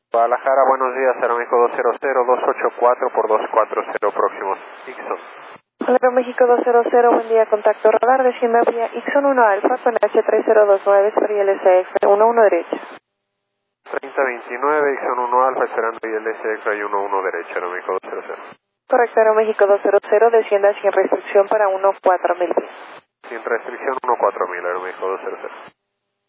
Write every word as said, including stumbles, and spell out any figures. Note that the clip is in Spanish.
Guadalajara, buenos días, Aeroméxico dos cero cero, dos ocho cuatro por dos cuatro cero próximos, Ixon. Aeroméxico dos cero cero, buen día, contacto radar, descienda vía Ixon uno Alfa con H tres cero dos nueve, sobre I L C X uno uno derecha. treinta veintinueve, Ixon uno Alfa, esperando I L C X uno uno derecha, Aeroméxico dos cero cero. Correcto, Aeroméxico dos cero cero, descienda sin restricción para uno cuatro mil. Sin restricción uno cuatro mil, Aeroméxico dos cero cero.